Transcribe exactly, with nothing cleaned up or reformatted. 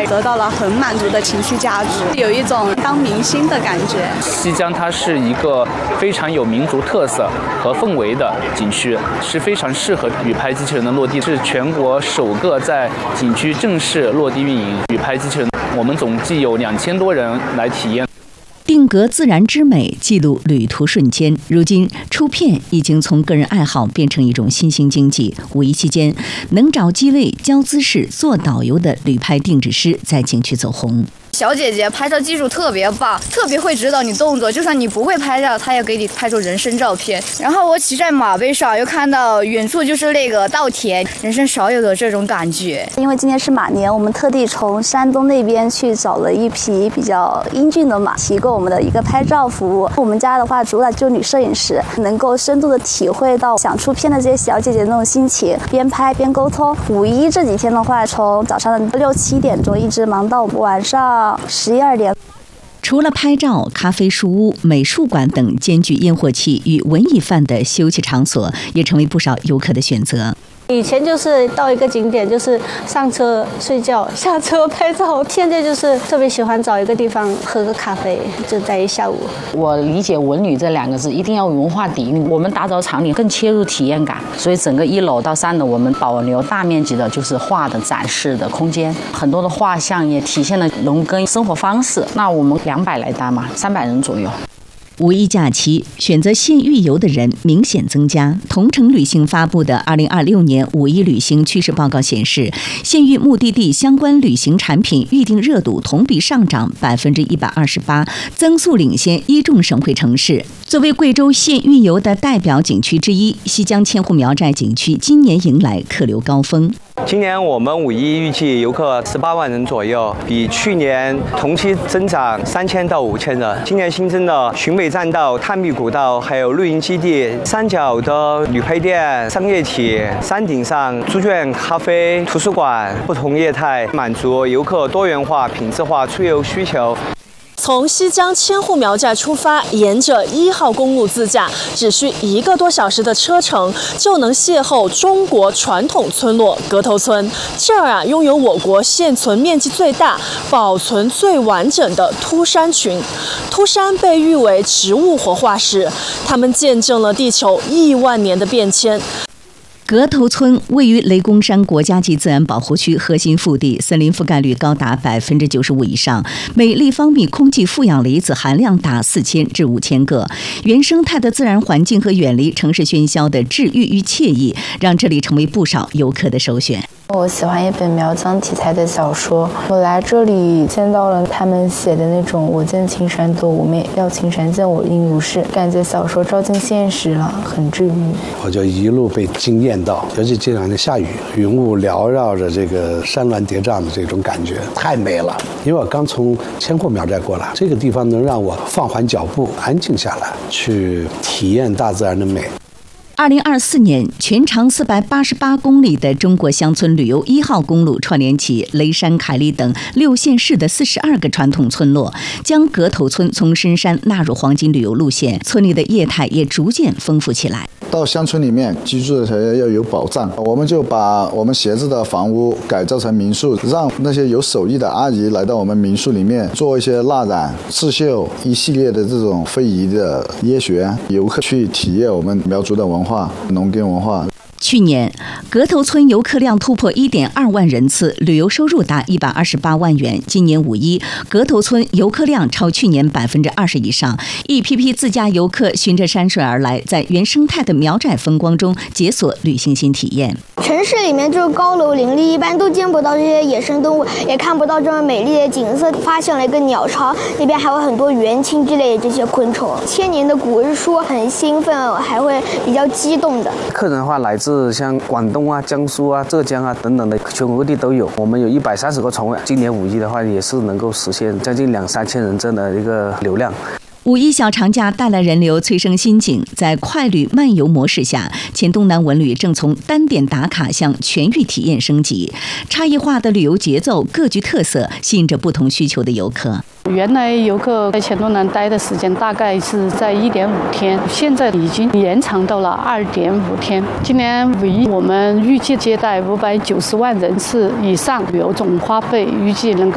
得到了很满足的情绪价值，有一种当明星的感觉。 西江它是一个非常有民族特色和氛围的景区，是非常适合旅拍机器人的落地，是全国首个在景区正式落地运营旅拍机器人。我们总计有两千多人来体验。 定格自然之美，记录旅途瞬间。如今，出片已经从个人爱好变成一种新兴经济。五一期间，能找机位、教姿势、做导游的旅拍定制师在景区走红。 小姐姐拍照技术特别棒，特别会指导你动作，就算你不会拍照，她也给你拍出人生照片。然后我骑在马背上，又看到远处就是那个稻田，人生少有的这种感觉。 因为今天是马年，我们特地从山东那边去找了一匹比较英俊的马，提供我们的一个拍照服务。我们家的话，主打就女摄影师，能够深度的体会到想出片的这些小姐姐的那种心情，边拍边沟通。五一这几天的话，从早上的六七点钟一直忙到晚上十一二点。 除了拍照、咖啡书屋、美术馆等兼具烟火气与文艺范的休憩场所，也成为不少游客的选择。 以前就是到一个景点就是上车睡觉，下车拍照，现在就是特别喜欢找一个地方喝个咖啡，就待一下午。 我理解文旅这两个字一定要文化底蕴，我们打造场景更切入体验感，所以整个一楼到三楼我们保留大面积的就是画的展示的空间，很多的画像也体现了农耕生活方式。那我们两百来单嘛，三百人左右。 五一假期选择县域游的人明显增加。同程旅行发布的《二零二六年五一旅行趋势报告》显示，县域目的地相关旅行产品预订热度同比上涨百分之一百二十八，增速领先一众省会城市。作为贵州县域游的代表景区之一，西江千户苗寨景区今年迎来客流高峰。 今年我们五一预计游客十八万人左右，比去年同期增长三千到五千人。今年新增的寻美栈道、探秘古道，还有露营基地、山脚的旅拍店、商业体、山顶上猪圈、咖啡、图书馆，不同业态，满足游客多元化、品质化出游需求。 从西江千户苗寨出发，沿着一号公路自驾，只需一个多小时的车程，就能邂逅中国传统村落格头村。这儿啊，拥有我国现存面积最大、保存最完整的秃山群。秃山被誉为植物活化石，它们见证了地球亿万年的变迁。 格头村位于雷公山国家级自然保护区核心腹地，森林覆盖率高达百分之九十五以上，每立方米空气负氧离子含量达四千至五千个。原生态的自然环境和远离城市喧嚣的治愈与惬意，让这里成为不少游客的首选。 我喜欢一本苗疆题材的小说，我来这里见到了他们写的那种我见青山多妩媚，要青山见我应如是，感觉小说照进现实了，很治愈。 我就一路被惊艳到，尤其这两天下雨，云雾缭绕着这个山峦叠嶂的这种感觉太美了。因为我刚从千户苗寨过来，这个地方能让我放缓脚步，安静下来，去体验大自然的美。 二零二四年，全长四百八十八公里的中国乡村旅游一号公路串联起雷山、凯里等六县市的四十二个传统村落，将格头村从深山纳入黄金旅游路线，村里的业态也逐渐丰富起来。 到乡村里面居住的人要有保障，我们就把我们闲置的房屋改造成民宿，让那些有手艺的阿姨来到我们民宿里面做一些蜡染、刺绣一系列的这种非遗的耶学，游客去体验我们苗族的文化、农耕文化。 去年，格头村游客量突破 一点二万人次，旅游收入达一百二十八万元。今年五一，格头村游客量超去年百分之二十以上，一批批自驾游客循着山水而来，在原生态的苗寨风光中解锁旅行新体验。 城市里面就是高楼林立，一般都见不到这些野生动物，也看不到这么美丽的景色。发现了一个鸟巢，那边还有很多元青之类的这些昆虫。千年的古日书很兴奋，还会比较激动的。 客人的话来自像广东啊、江苏啊、浙江啊等等的全国各地都有。我们有一百三十个床位，今年五一的话也是能够实现将近两三千人这样的一个流量。 五一小长假带来人流催生新景，在快旅漫游模式下，黔东南文旅正从单点打卡向全域体验升级。差异化的旅游节奏各具特色，吸引着不同需求的游客。 原来游客在黔东南待的时间大概是在一点五天，现在已经延长到了二点五天。今年五一我们预计接待五百九十万人次以上，旅游总花费预计能够